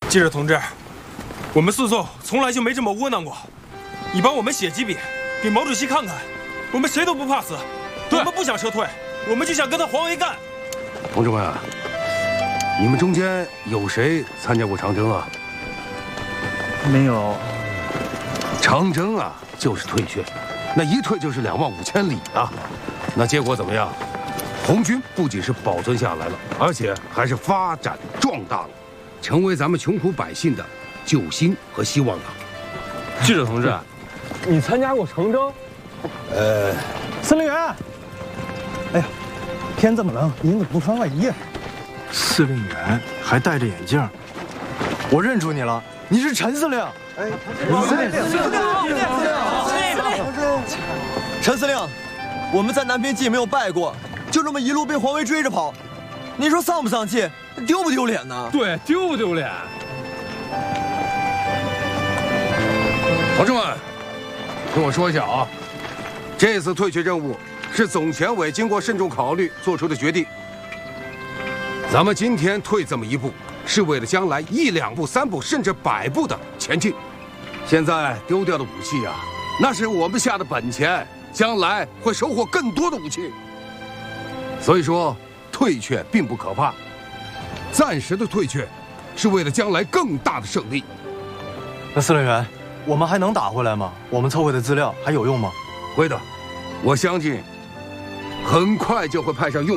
记者同志，我们四纵从来就没这么窝囊过。你帮我们写几笔，给毛主席看看，我们谁都不怕死。我们不想撤退，我们就想跟他黄维干。 同志们啊，你们中间有谁参加过长征啊？ 没有。 长征啊，就是退却，那一退就是25000里啊。那结果怎么样？红军不仅是保存下来了，而且还是发展壮大了，成为咱们穷苦百姓的救星和希望啊！ 记者同志，你参加过长征？ 司令员，哎呀，天这么冷，您怎么不穿外衣啊？ 司令员还戴着眼镜，我认出你了，你是陈司令。哎， 陈司令，我们在南平既没有败过，就这么一路被黄维追着跑，你说丧不丧气，丢不丢脸呢？ 对，丢不丢脸？ 同志们，听我说一下啊，这次退却任务是总前委经过慎重考虑做出的决定。咱们今天退这么一步，是为了将来1、2步、3步，甚至100步的前进。现在丢掉的武器啊，那是我们下的本钱，将来会收获更多的武器。所以说，退却并不可怕，暂时的退却，是为了将来更大的胜利。 那司令员，我们还能打回来吗？我们凑回的资料还有用吗？ 会的，我相信，很快就会派上用。